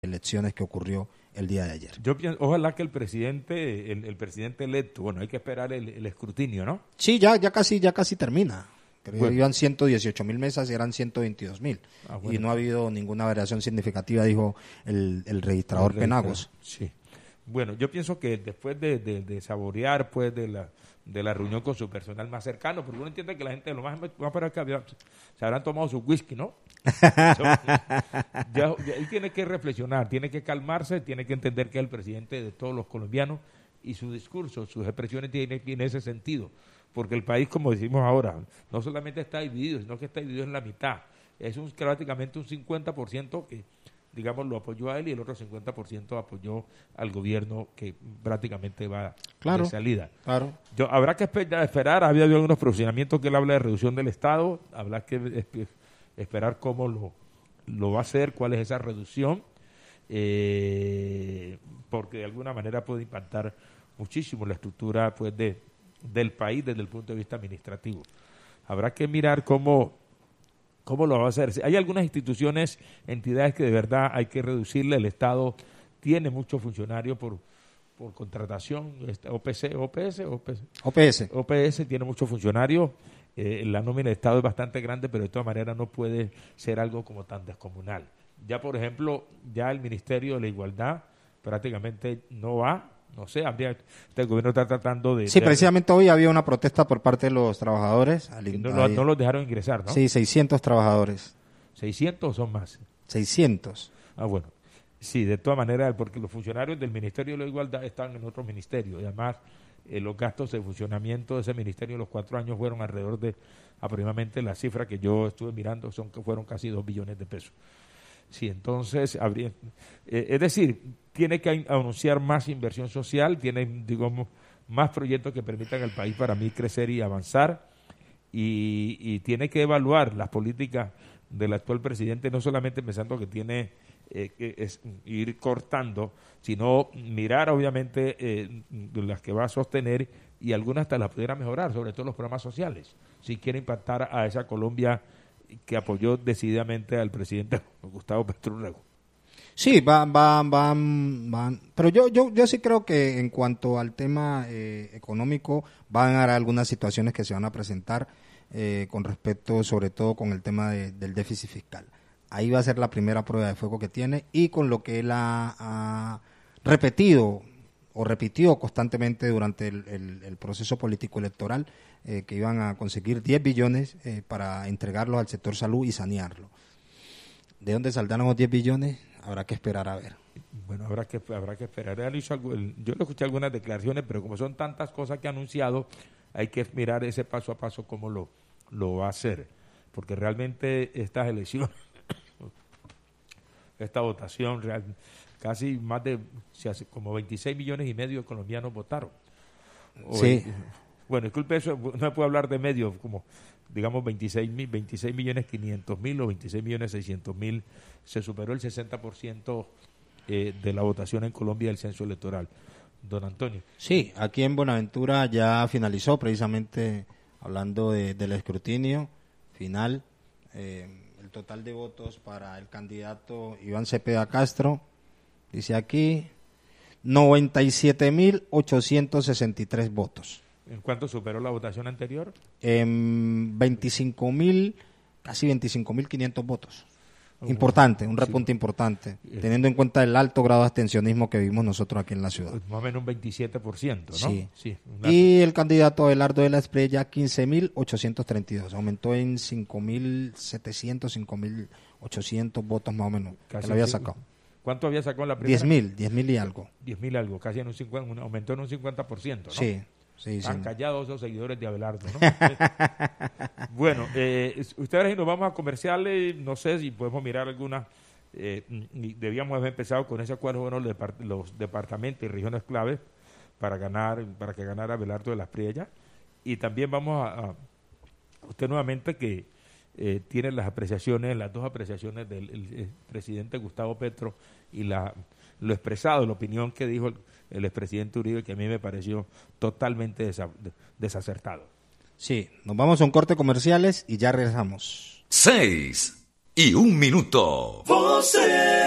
elecciones que ocurrió el día de ayer. Yo pienso, ojalá que el presidente electo, bueno, hay que esperar el escrutinio, ¿no? Sí, ya casi termina. Creo Bueno. que iban 118.000 mesas y eran 122.000. Bueno. Y no ha habido ninguna variación significativa, dijo el registrador Penagos. Sí. Bueno, yo pienso que después de saborear pues de la reunión con su personal más cercano, porque uno entiende que la gente lo más para que se habrán tomado su whisky, ¿no? Ya él tiene que reflexionar, tiene que calmarse, tiene que entender que es el presidente de todos los colombianos y su discurso, sus expresiones tienen ese sentido, porque el país, como decimos ahora, no solamente está dividido, sino que está dividido en la mitad. Es prácticamente un 50% que, digamos, lo apoyó a él y el otro 50% apoyó al gobierno que prácticamente va de salida. Claro. Habrá que esperar, había habido algunos posicionamientos que él habla de reducción del Estado, habrá que esperar cómo lo va a hacer, cuál es esa reducción, porque de alguna manera puede impactar muchísimo la estructura pues del país desde el punto de vista administrativo. Habrá que mirar cómo lo va a hacer. Hay algunas instituciones, entidades que de verdad hay que reducirle. El Estado tiene muchos funcionarios por contratación, OPS tiene muchos funcionarios. La nómina del Estado es bastante grande, pero de todas maneras no puede ser algo como tan descomunal. Ya, por ejemplo, ya el Ministerio de la Igualdad prácticamente no va. No sé, el gobierno está tratando de... Sí, precisamente hoy había una protesta por parte de los trabajadores. No los dejaron ingresar, ¿no? Sí, 600 trabajadores. ¿600 o son más? 600. Ah, bueno. Sí, de todas maneras, porque los funcionarios del Ministerio de la Igualdad están en otro ministerio. Y además, los gastos de funcionamiento de ese ministerio en los 4 años fueron alrededor de aproximadamente la cifra que yo estuve mirando, fueron casi 2 billones de pesos. Sí, entonces habría, es decir, tiene que anunciar más inversión social, tiene, digamos, más proyectos que permitan al país para mí crecer y avanzar, y tiene que evaluar las políticas del actual presidente, no solamente pensando que tiene que ir cortando, sino mirar obviamente las que va a sostener y algunas hasta las pudiera mejorar, sobre todo los programas sociales, si quiere impactar a esa Colombia que apoyó decididamente al presidente Gustavo Petro Urrego. Sí, van. Pero yo sí creo que en cuanto al tema económico van a haber algunas situaciones que se van a presentar con respecto, sobre todo con el tema del déficit fiscal. Ahí va a ser la primera prueba de fuego que tiene, y con lo que él ha repetido o repitió constantemente durante el proceso político electoral, que iban a conseguir 10 billones para entregarlos al sector salud y sanearlo. ¿De dónde saldrán los 10 billones? Habrá que esperar a ver. Bueno, habrá que esperar. Yo le escuché algunas declaraciones, pero como son tantas cosas que ha anunciado, hay que mirar ese paso a paso cómo lo va a hacer. Porque realmente estas elecciones, esta votación, casi más de como 26 millones y medio de colombianos votaron. Sí. Bueno, disculpe, eso no se puede hablar de medio, como digamos 26 millones 500 mil o 26 millones 600 mil, se superó el 60% de la votación en Colombia del censo electoral. Don Antonio. Sí, aquí en Buenaventura ya finalizó, precisamente hablando del escrutinio final, el total de votos para el candidato Iván Cepeda Castro, dice aquí, 97.863 votos. ¿En cuánto superó la votación anterior? En 25.000, casi 25.500 votos. Importante, un repunte importante, teniendo en cuenta el alto grado de abstencionismo que vivimos nosotros aquí en la ciudad. Más o menos un 27%, ¿no? Sí. Y el candidato Abelardo de la Espriella, 15.832, aumentó en 5.700, 5.800 votos más o menos, que lo había sacado. ¿Cuánto había sacado en la primera? 10.000 y algo. 10.000 algo, casi en aumentó en un 50%, ¿no? Sí. Están callados esos seguidores de Abelardo, ¿no? Bueno, ustedes nos vamos a comerciales, no sé si podemos mirar algunas, debíamos haber empezado con ese cuáles fueron los departamentos y regiones claves para que ganara Abelardo de la Espriella, y también vamos a usted nuevamente que tiene las dos apreciaciones del presidente Gustavo Petro y lo expresado, la opinión que dijo el expresidente Uribe, que a mí me pareció totalmente desacertado. Sí, nos vamos a un corte comerciales y ya regresamos. 6:01. ¡Voces!